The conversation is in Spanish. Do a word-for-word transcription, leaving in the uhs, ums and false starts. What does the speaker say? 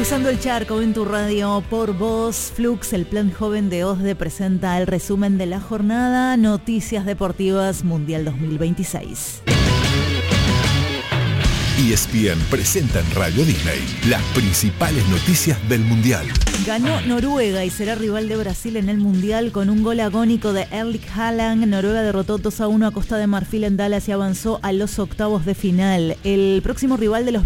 Cruzando el charco en tu radio por Voz, Flux, el plan joven de OSDE presenta el resumen de la jornada, Noticias Deportivas Mundial dos mil veintiséis. E S P N presenta en Radio Disney las principales noticias del Mundial. Ganó Noruega y será rival de Brasil en el Mundial con un gol agónico de Erling Haaland. Noruega derrotó dos a uno a Costa de Marfil en Dallas y avanzó a los octavos de final. El próximo rival de los